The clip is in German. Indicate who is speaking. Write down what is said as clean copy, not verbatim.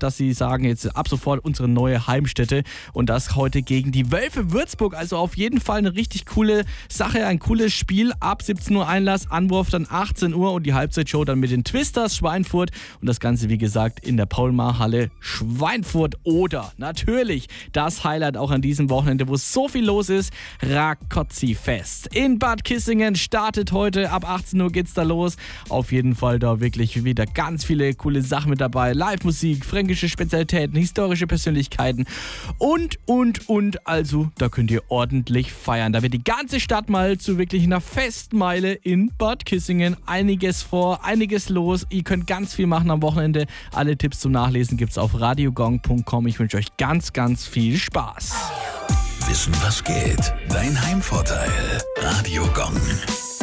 Speaker 1: dass sie sagen, jetzt ab sofort unsere neue Heimstätte und das heute gegen die Wölfe Würzburg. Also auf jeden Fall eine richtig coole Sache, ein cooles Spiel. Ab 17 Uhr Einlass, Anwurf dann 18 Uhr und die Halbzeitshow dann mit den Twisters Schweinfurt und das Ganze wie gesagt in der Paul-Maar-Halle Schweinfurt oder natürlich das Highlight auch an diesem Wochenende, wo so viel los ist, Rakotzi-Fest. In Bad Kissingen startet heute, ab 18 Uhr geht's da los. Auf jeden Fall da wirklich wieder ganz viele coole Sachen mit dabei. Live-Musik, fränkische Spezialitäten, historische Persönlichkeiten und. Also, da könnt ihr ordentlich feiern. Da wird die ganze Stadt mal zu wirklich einer Festmeile in Bad Kissingen. Einiges vor, einiges los. Ihr könnt ganz viel machen am Wochenende. Alle Tipps zum Nachlesen gibt's auf radiogong.com. Ich wünsche euch ganz, ganz viel Spaß.
Speaker 2: Wissen, was geht? Dein Heimvorteil. Radio Gong.